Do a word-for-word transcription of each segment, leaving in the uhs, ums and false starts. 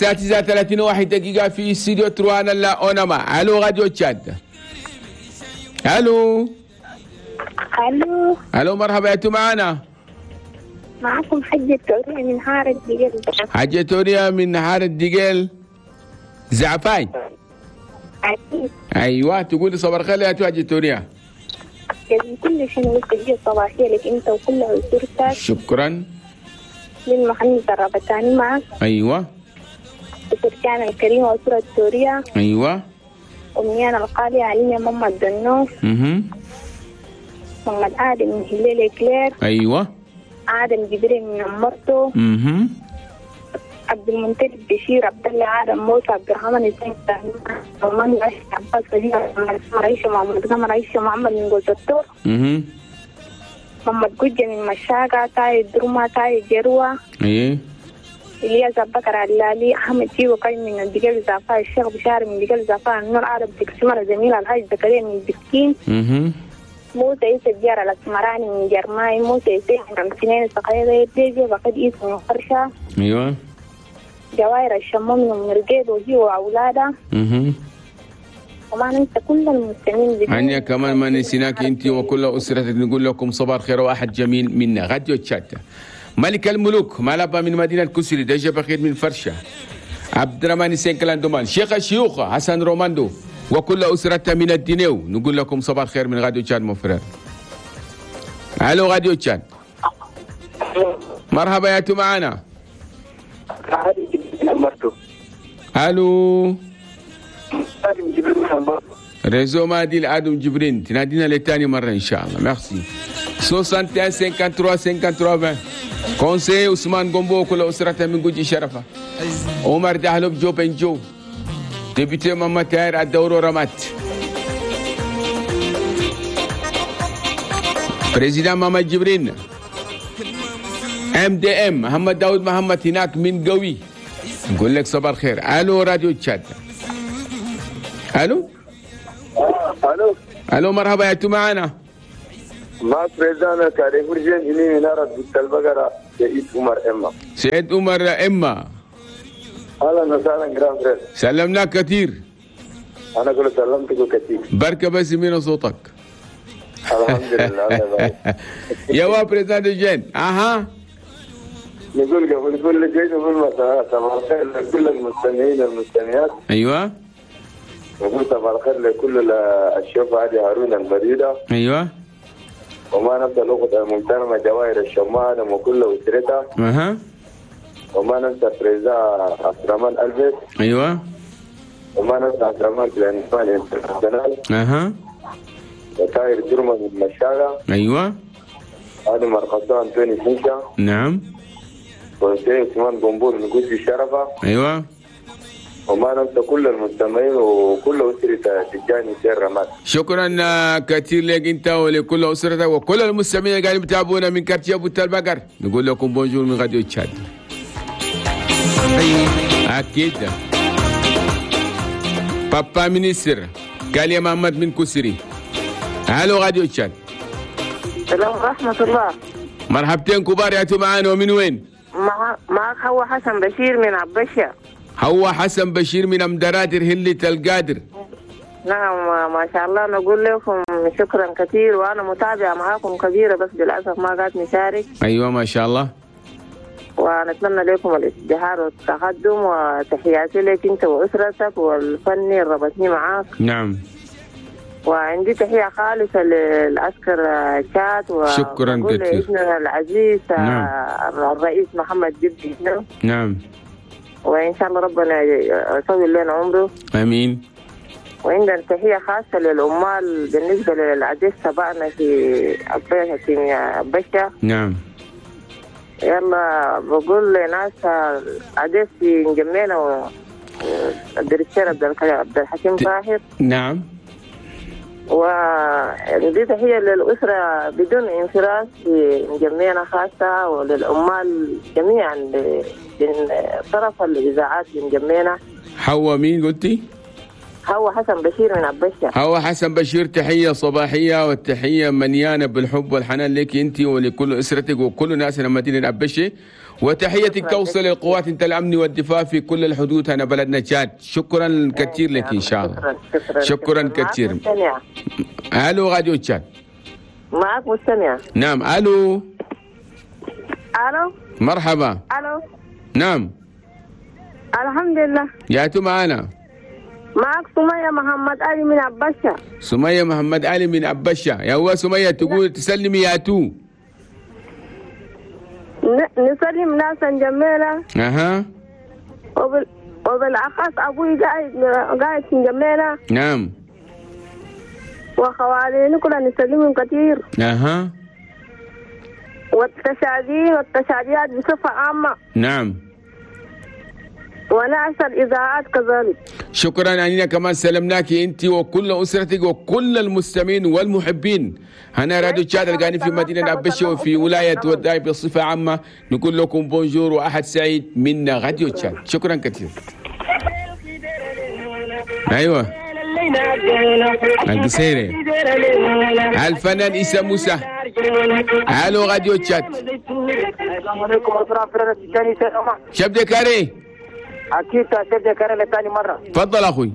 تسعة ثلاثين وواحد دقيقة في استديو تروانا لا أونما. ألو راديو تشاد. ألو ألو ألو مرحبا، أنتوا معنا؟ معكم حجة توريا من حارة دقيل. حجة توريا من حارة دقيل زعفاي. أكيد. أيوة، تقولي صباح الخير يا حجة توريا. يعني كل شيء نقول صباحية لك أنت وكل أسرتك. شكرا. من محمد الربطاني معك. أيوة. أسرتنا الكريمة وأسرة توريا. أيوة. أمنيانا القالية علينا ماما الدنوف. اها. محمد آدم من هليل كلير. أيوة. آدم جبريل من مرته. اها. عبد المنتج بشير عبد الله آدم موسى عبد الرحمن الزين ومن عيش عباس فزيع محمد عيشة محمد قمر عيشة محمد من جوز الدور. اها. محمد قجة من مشاقة تاي درما تاي جروة. ايه. إلياس بكر علالي أحمد جيو قايم من الدقل زعفاء الشيخ بشار من الدقل زعفاء النور عرب تكسمر زميل الحاج زكريا من البسكين. اها. موسى يوسف جار الأسمراني من جرماي. موسى يوسف من سنين الصقيرة ديجي بقد إيس من قرشة. أيوة. جواهر الشموم من مرقيد وهي وأولادها. اها. وما ننسى كل المستمعين. عنيا كمان ما نسيناك انت وكل اسرتك، نقول لكم صباح الخير واحد جميل منا. راديو تشات. ملك الملوك مالبا من مدينه كسري، دجا بخير من فرشه، عبد الرحمن سينكلان دومان، شيخ الشيوخ حسن روماندو وكل اسرته من الدنيو، نقول لكم صباح الخير من راديو تشات مفرر. الو راديو تشات. مرحبا يا تو معنا. الو ريزو مادي ادم جبرين، تنادينا لتاني مره ان شاء الله. ميرسي. واحد وستين خمسة وخمسين خمسة وثلاثين كونسي عثمان غومبو كل اسرته من جوجي شرفه. عمر دهلوب جو بنجو ديبيتي ماما تاير الدورو رمات. بريزيدان ماما جبرين. ام دي ام محمد داود محمد هناك من قوي، نقول لك صباح الخير. الو راديو تشات. الو الو الو مرحبا يا تو معنا. ما بريزانا كاريفور جين هني منارة بنت البقرة سيد عمر إما. سيد عمر إما. أهلا وسهلا جرام فريد. سلمناك كثير. أنا كل سلمتك كثير. بركة بس من صوتك. الحمد لله. يا وا بريزانا جين. أها. نقول قبل كل شيء نقول مساء صباح الخير لكل المستمعين والمستمعات. أيوة. نقول صباح الخير لكل الشيخ علي هارون البريدة. أيوة. وما ننسى الأخت المحترمة جواهر الشمال وكل أسرتها. أها. وما ننسى فريزا عبد الرحمن ألبس. أيوة. وما ننسى عبد الرحمن الإنسان الانترناشونال. أها. وطاهر جرمة من مشاغة. أيوة. هذا مرقصان توني سنشا. نعم. وسيد عثمان بومبور من قدس الشرفة. أيوة. وما ننسى كل المستمعين وكل أسرة تجاني سير رمات. شكرا كثير لك انت ولكل اسرتك وكل المستمعين اللي قاعدين يتابعونا من كارتيه ابو البقر، نقول لكم بونجور من راديو تشاد. اكيد. بابا منيسر قال يا محمد من كسري. الو راديو تشاد. السلام ورحمة الله. مرحبتين كبار يا تو معانا. ومن وين؟ مع معك هو حسن بشير من عبشة. هو حسن بشير من أمدرادر هلة القادر. نعم ما شاء الله. نقول لكم شكرا كثير، وأنا متابعة معاكم كبيرة بس للأسف ما قاعد نشارك. أيوة ما شاء الله. ونتمنى لكم الازدهار والتقدم، وتحياتي لك أنت وأسرتك والفني اللي ربطني معاك. نعم. وعندي تحية خالصة للعسكر شات و شكرا كثير. ابننا العزيز. نعم. الرئيس محمد جدي. نعم. وإن شاء الله ربنا يطول لنا عمره. آمين. وعندنا تحية خاصة للعمال بالنسبة للعديس تبعنا في عبشة. نعم. يلا بقول لناس عديس في نجمينا والدريكتور عبد الحكيم طاهر. نعم. ودي تحية للأسرة بدون انفراس في نجمينا خاصة، وللعمال جميعا من طرف الإذاعات في نجمينا. حوا مين قلتي؟ هو حسن بشير من عبشة. هو حسن بشير، تحية صباحية والتحية مليانة بالحب والحنان لك أنت ولكل أسرتك وكل ناسنا مدينة عبشة، وتحيتك توصل للقوات انت الأمن والدفاع في كل الحدود هنا بلدنا تشاد. شكرا كثير لك إن شاء الله. شكرا, شكرا كثير. ألو راديو تشاد. معك مستمع. نعم. ألو. الو. مرحبا. الو. نعم. الحمد لله. ياتو معنا. معك سمية محمد علي من عبشة. سمية محمد علي من عبشة. يا هو سمية تقول تسلمي ياتو. نسلم ناسا جميلة. اها. وبال... وبالاخص ابوي قاعد قاعد في جميلة. نعم. وخواليني كلها نسلمهم كثير. اها. والتشادين والتشاديات بصفة عامة. نعم. ونعش الإذاعات كذلك. شكرا. أننا كمان سلمناك أنت وكل أسرتك وكل المستمعين والمحبين هنا راديو تشاد القاني في مدينة عبشة وفي ولاية وداي بصفة عامة. نقول لكم بونجور وأحد سعيد من راديو تشاد. شكرا كثير. أيوة القصيرة الفنان إيسا موسى. ألو راديو تشاد. السلام عليكم ورحمة الله. شبدي كاري. أكيد شبدي كاري لثاني مرة. تفضل أخوي.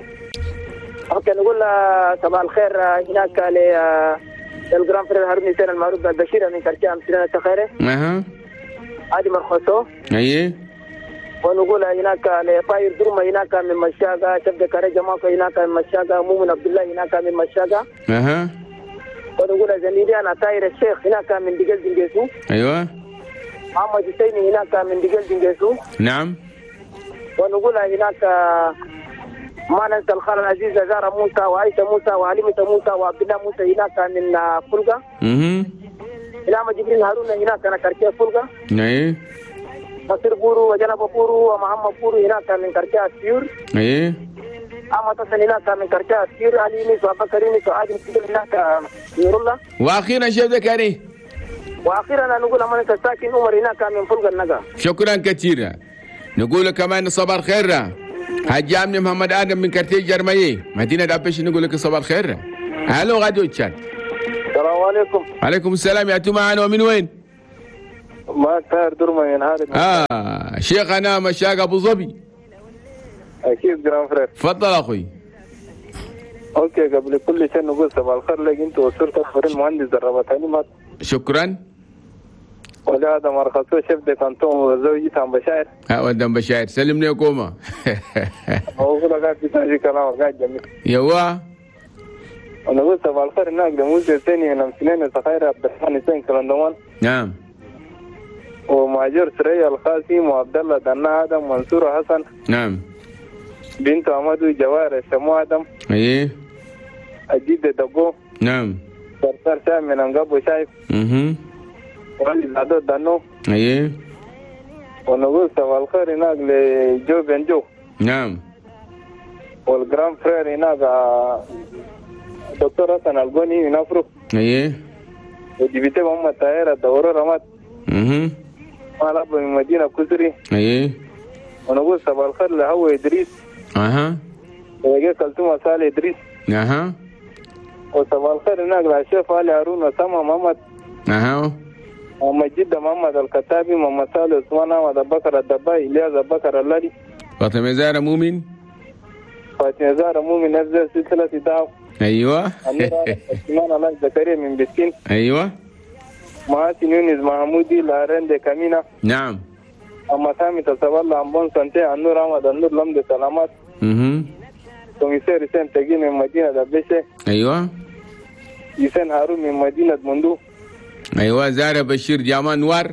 أوكي نقول صباح الخير هناك للجران فريد هارون حسين المعروف بالبشير من كركي أمثلة الخير. أها. هذه مرخصه. أيه. ونقول هناك لطاير درمة هناك من مشاقة، شبدي كاري جماعة هناك من مشاقة، مؤمن عبد الله هناك من مشاقة. أها. ونقول زميلي أنا طاير الشيخ هناك من دجل دنجسو. أيوة. محمد حسيني هناك من دجل دنجسو. نعم. ونقول هناك ما ننسى الخال العزيز زارة موسى وعائشة موسى وعليمة موسى وعبد الله موسى هناك من فلقة. اها. إلهام جبريل هارون هناك أنا كركي فلقة. ايه. مصير بورو وجنب بورو ومحمد بورو هناك من كركي السيور. ايه. أما تصل هناك من كركي السيور علي نيس وأبكر نيس وعادل سيدل هناك نور الله. وأخيرا شيخ ذكري. وأخيرا نقول أمان الساكن عمر هناك من فلقة النجا. شكرا كثيرا. نقول كمان صباح الخير. حاج عمي محمد آدم من كرتي جرمية مدينة عبشة. نقول لك صباح الخير. ألو راديو تشاد. السلام عليكم. عليكم السلام. يا معنا ومن وين؟ ما طاهر درمة من هارب. آه شيخنا مشاق أبو ظبي. أكيد جرام فريد. تفضل أخوي. أوكي قبل كل شيء نقول صباح الخير لك أنت وصرت فريد مهندس دربتني ما. شكرا. ولا مرخصو شفت كنتم وزوجتي عم بشاير. ها ودم بشاير سلمني وكوما. أقول لك قاعد تساعد كلام قاعد جميل. يوا. أنا قلت صباح الخير هناك لموسى ثاني أنا مسنين سخير عبد الرحمن حسين كلندوان. نعم. ومهاجر سرية القاسم وعبد الله دنا آدم منصور حسن. نعم. بنت أحمد جوار شمو آدم. ايه. أجيد دقو. نعم. صرصر شام من أنقب شايف. اها. والد زادو دانو. ايه. ونقول صباح الخير هناك لجو بنجو. نعم. والجرام فرير هناك دكتور حسن الغوني نفرو. ايه. وديبيتي محمد طاهر الدورة رمات. اها. مالاب من مدينة كسري. ايه. ونقول صباح الخير لهو إدريس. اها. ويجي كلثوم صالح إدريس. اها. وصباح الخير هناك للشيخ علي هارون وسامة محمد. اها. محمد جدة محمد الكتابي محمد صالح عثمان أحمد أبو بكر الدباي إلياس أبو بكر اللالي. فاطمة زهرة مؤمن. فاطمة زهرة مؤمن نفس سلسلة داو. ايوه. عثمان الله زكريا من بسكين. ايوه. محاسن يونس محمودي لارند كامينا. نعم. أما سامي تصور أمبون سنتي النور أحمد النور لمد سلامات. اها. كوميسير حسين تجين من مدينة دبشة. ايوه. حسين هارون من مدينة مندو. ايوه. زارة بشير جامان نوار.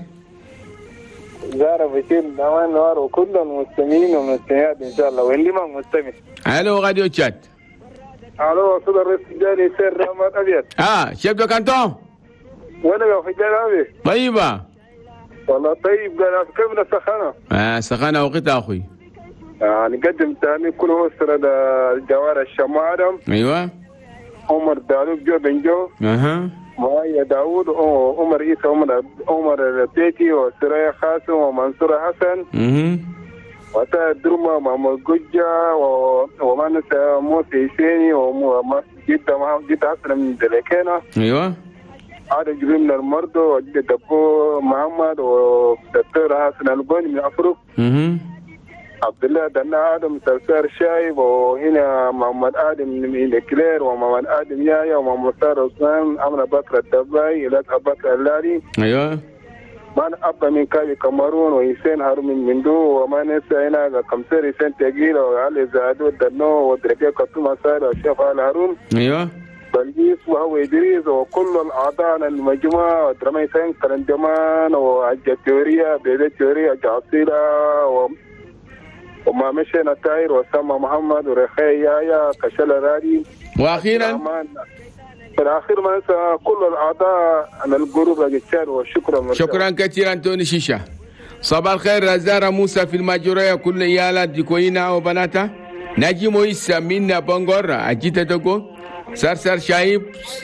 زارة بشير جامان نوار وكل المستمعين والمستمعات إن شاء الله واللي ما مستمع. الو راديو تشاد. الو أستاذ الرئيس جاني سير رحمت أبيض. اه شيف دو كانتو. وأنا يا حجاج أبي. طيبة. والله طيب قال كم السخانة. اه سخانة وقتها أخوي. يعني قدم تاني كل أسرة الجوار الشمارم. ايوه. عمر دالوب جو بن جو. اها. مايا داوود عمر عيسى عمر عمر البيتي وسرايا خاسم ومنصور حسن. اها. وتا درما محمد جوجا وما ننسى موسى حسيني وجدة جدة حسن من دلكينا. ايوه. هذا جبريل من المرضى وجدة دبو محمد ودكتور حسن البوني من أفريقيا. اها. عبد الله دنا آدم سرسار شايب وهنا محمد آدم من كلير ومحمد آدم يايا ومحمد سار عثمان أمر بكر الدباي إلى أبو بكر اللاري. ايوه. من أبا من كابي كامرون وحسين هارون من مندو وما ننسى هنا كمسير حسين تقيل وعلي زادو الدنو ودرجة كتوم سار والشيخ آل هارون. ايوه. بلجيس وهو إدريس وكل الأعضاء المجموعة ودرمي سين كرندمان وعجة توريا بيدة توريا جعصيرة و وما مشينا تاير وسام محمد ورخي يايا كشل رادي. واخيرا في الاخير ما ننسى كل الاعضاء من الجروب الجشار وشكرا. شكرا كثيرا انتوني شيشه. صباح الخير زارة موسى في الماجورية كل عيالات ديكوينا وبناتها. ناجي مويسا منا بنغور اجيتا دوغو سرسر شايب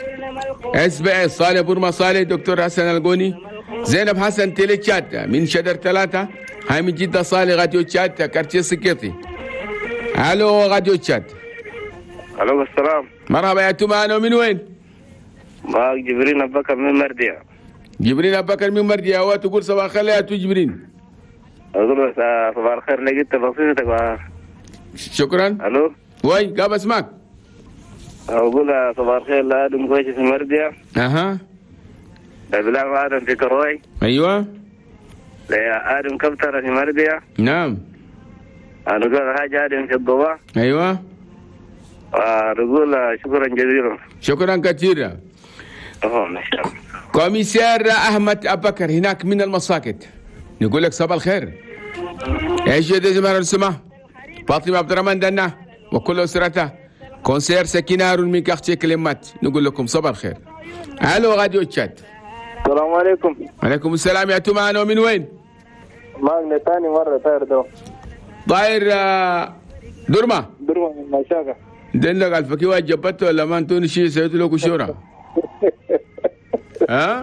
اس بي اس صالح بورما صالح دكتور حسن الغوني زينب حسن تيلي تشات من شدر ثلاثة هاي من جدة صالح غاديو تشات كارتي سكيتي. الو غاديو تشات. الو السلام. مرحبا يا تومانو من وين؟ معك جبرين أبو بكر من مردية. جبرين أبو بكر من مردية. هو تقول صباح الخير يا تو جبرين. أقول صباح الخير لقيت بسيطتك و... شكرا. الو. وي قاب اسمعك. أقول صباح الخير لآدم كويس في مردية. اها. لبلال آدم في كروي. ايوه. لآدم كبتر في مردية. نعم. نقول حاجة آدم في الضباء. ايوه. ونقول شكرا جزيلا. شكرا كثيرا. اه ما شاء الله. كوميسار احمد ابو بكر هناك من المساكت نقول لك صباح الخير. ايش يد زمر السماء فاطمه عبد الرحمن دنا وكل اسرتها كونسير سكينار من كارتيه كلمات نقول لكم صباح الخير. الو راديو تشات. السلام عليكم. عليكم السلام يا تومانو من وين؟ معنا ثاني مرة طاير دو. طاير درما. درما من مشاكل. دلك الفكي واجبته ولا ما انتوني شيء سويت له كشوره؟ ها؟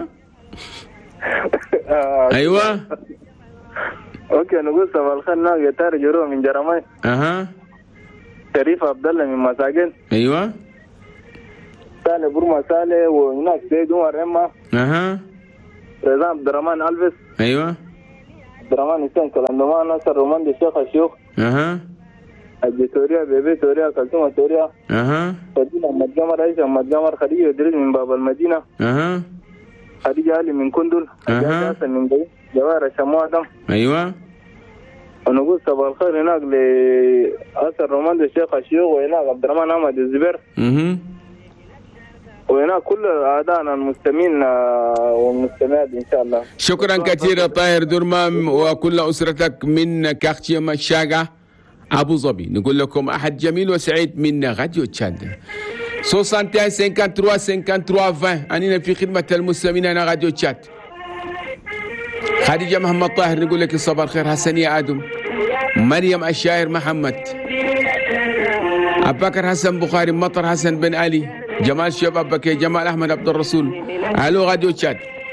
ايوه. اوكي نقول صباح الخير ناقة تار جرو من جرماي. اها. شريف عبد الله من مساكن. ايوه. سالي برما سالي وهناك سيد عمر رمى. اها. رضا عبد الرحمن البس. ايوه. عبد الرحمن حسين كلندمان نصر رومان الشيخ الشيوخ. اها. أجي توريا بيبي توريا كلثوم توريا. اها. خديجة أحمد جمر عيشة أحمد جمر خديجة إدريس من باب المدينة. اها. خديجة علي من كندل. اها. حسن من بي. جواهر شمو آدم. ايوه. ونقول صباح الخير هناك لأسر رومان الشيخ الشيوخ وهناك عبد الرحمن أحمد الزبير. اها. وهناك كل أعدائنا المستمعين والمستمعات إن شاء الله. شكرا كثيرا طاهر درمام وكل أسرتك من كارتيه مشاقة أبو ظبي. نقول لكم أحد جميل وسعيد من راديو تشاد. واحد وستين خمسة وخمسين خمسة وخمسين عشرين أننا في خدمة المستمعين أنا راديو تشاد. خديجة محمد طاهر نقول لك صباح الخير. حسنية آدم مريم الشاعر محمد أبو بكر حسن بخاري مطر حسن بن علي جمال شباب بكي جمال أحمد عبد الرسول. ألو راديو تشاد.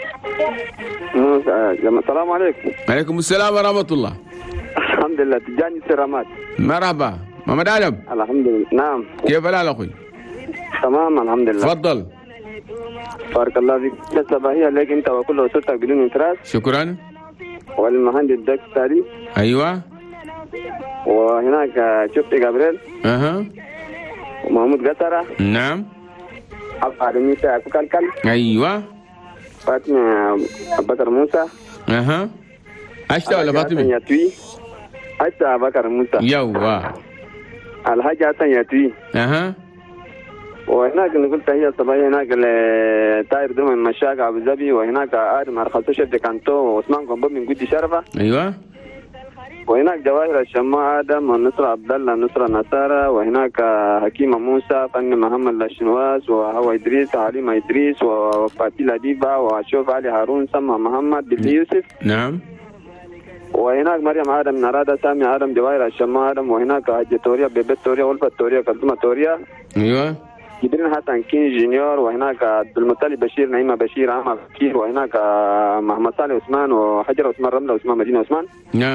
السلام عليكم. عليكم السلام ورحمة الله. الحمد لله تجاني سرامات. مرحبا محمد آدم. الحمد لله. نعم. كيف الحال أخوي؟ تمام الحمد لله. تفضل. بارك الله فيك. الصباحية لك أنت وكل أسرتك بدون انتراس. شكرا. والمهندس الدكتوري. أيوة. وهناك شفتي جابريل. أها. ومحمود قطرة. نعم. أبو موسى أبو كلكل. أيوة. فاطمة أبو بكر موسى. أها. أشتا ولا فاطمة؟ يتوي. أشتا أبو بكر موسى. يوا. الحاج حسن يتوي. أها. وهناك نقول تحية صباحية هناك لطاير دوما من مشاقة أبو ظبي وهناك آدم أرخلتو شد كانتو وعثمان قنبوب من قد شرفة. أيوة. وهناك جواهر الشماء آدم ونصر عبد الله نصر نصارى وهناك حكيمة موسى فن محمد لاشنواس وهو إدريس عليمة إدريس وفاتيل أديبة وشوف علي هارون سمى محمد بن يوسف. نعم. وهناك مريم آدم نرادة سامي آدم جواهر الشماء آدم وهناك حجة توريا بيبت توريا ولفة توريا كلثومة توريا. أيوة. جبرين حسن كين جونيور وهناك عبد المطلب بشير نعيمة بشير عامة بشير وهناك محمد صالح عثمان وحجر عثمان رملة عثمان مدينة عثمان. نعم.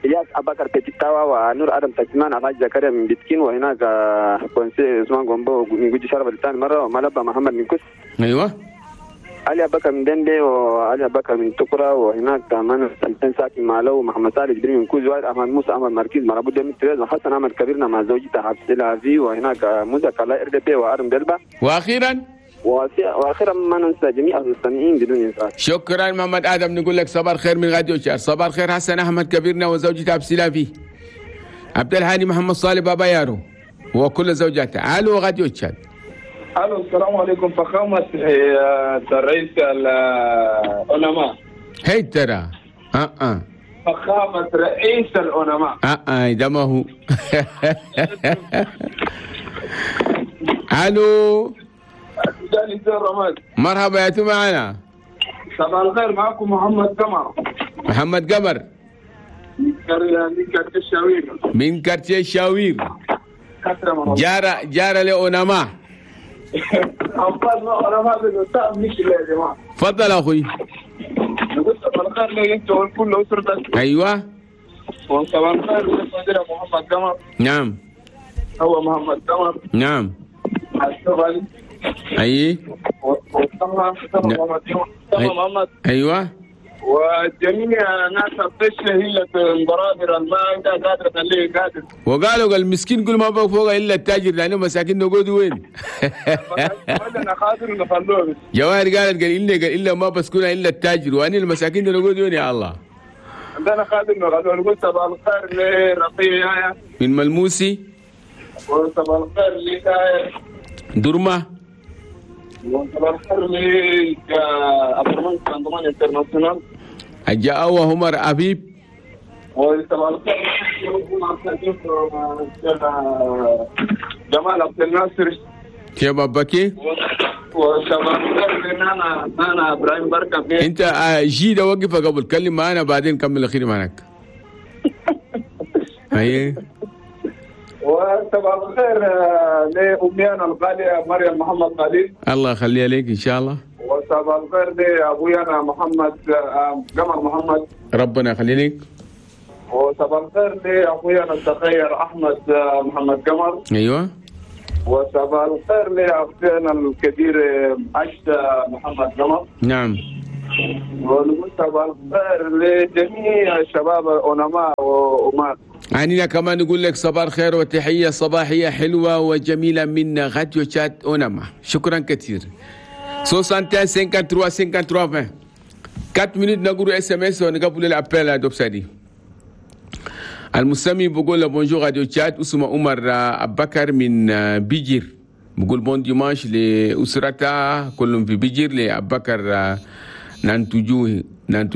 إلياس أبو بكر بتتاوى ونور آدم تكمان على زكريا من بتكين وهناك كونسي عثمان غومبو من جوجي شرف الثاني مرة وملبى محمد من كوس. ايوه علي أبو بكر من دندي وعلي أبو بكر من تقرا وهناك كمان سلطان ساكن مالو ومحمد صالح جبريل من كوز وايد أحمد موسى أحمد مركز مرابو دمي تريز وحسن أحمد كبيرنا مع زوجته حفصة في وهناك موسى كلا إردبي وأرم دلبا. واخيرا واخيرا ما ننسى جميع المستمعين بدون انصاف. شكرا محمد ادم، نقول لك صباح الخير من راديو شار. صباح الخير حسن احمد كبيرنا وزوجته عبد السلافي. عبد الهادي محمد صالح بابا يارو وكل زوجاته. الو راديو شار. الو السلام عليكم فخامة الرئيس العلماء. هي ترى اه اه فخامة رئيس العلماء. اه اه ده ما هو. الو مرحبا يا تو معنا. صباح الخير، معكم محمد قمر. محمد قمر من كارتيه الشاوير. من كارتيه الشاوير. جارة جارة لأونما. تفضل اخوي. نقول صباح الخير لك انت والكل اسرتك. ايوه. وصباح الخير للمدير محمد قمر. نعم. هو محمد قمر. نعم. الشغل. اي. وطبعا محمد محمد. ايوه. وجميع ناس التشهية البرادر ما عندها قادر خليه قادر. وقالوا المسكين كل ما بقى فوق الا التاجر لانه مساكين نقودوا وين؟ انا خاطر نخلوه. جواهر قالت قال الا قال الا ما بسكنها الا التاجر واني المساكين نقودوا وين يا الله؟ عندنا خاطر نخلوه. نقول صباح الخير لرقية من ملموسي. وصباح الخير لكاير درمة. وصباح الخير لأبو المنصر ضمان انترناسيونال. أجاء وهمر أبيب. وصباح الخير جمال عبد الناصر. شباب بكي. وصباح الخير لنانا نانا إبراهيم بركة. أنت جيدة وقفة قبل كلم معنا بعدين كمل الأخير معك. أيه. وصباح الخير لأميانا الغالية مريم محمد خليل. الله يخليها لك إن شاء الله. وصباح الخير لأبويانا محمد قمر محمد. ربنا يخلي لك. وصباح الخير لأخويانا التخير أحمد محمد قمر. أيوه. وصباح الخير لأخويانا الكبير عشت محمد قمر. نعم. ونقول صباح الخير لجميع شباب أونما وأمات. عنينا كمان نقول لك صباح الخير وتحية صباحية حلوة وجميلة من راديو شات أونما. شكرا كثير. soixante et un cinquante-trois cinquante-trois vingt. quatre minutes نقول اس ام اس ونقبل الابيل يا دوبسادي. المستمع بقول بونجور راديو شات اسمه عمر ابو بكر من بيجير. بقول بون ديماش لأسرته كلهم في بيجير لأبو بكر نانتوجو نانتو